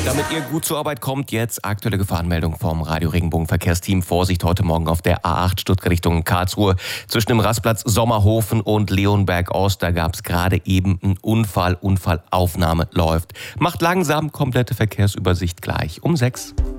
Damit ihr gut zur Arbeit kommt, jetzt aktuelle Gefahrenmeldung vom Radio Regenbogen Verkehrsteam. Vorsicht heute Morgen auf der A8 Stuttgart Richtung Karlsruhe. Zwischen dem Rastplatz Sommerhofen und Leonberg-Ost, da gab es gerade eben einen Unfall. Unfallaufnahme läuft. Macht langsam, komplette Verkehrsübersicht gleich um 6.